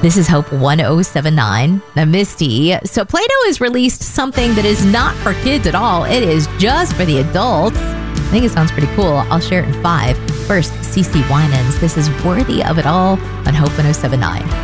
This is Hope 1079, the Misty. So Play-Doh has released something that is not for kids at all. It is just for the adults. I think it sounds pretty cool. I'll share it in 5. First, CeCe Winans. This is Worthy of It All on Hope 1079.